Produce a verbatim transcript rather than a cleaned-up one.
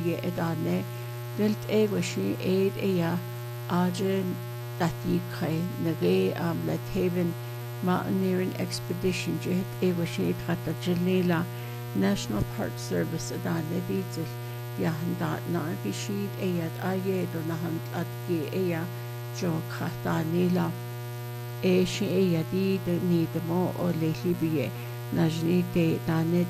ye edane delt ewashi aid eya ajen dati khay nage am la haven mountaineering expedition jet ewashi khata jalila National Park Service edane bizel yahan dat na gishid eyad aye do nahan at ge eya jo khata nila e shi eyadi de ni de mo o le libiye najni te dane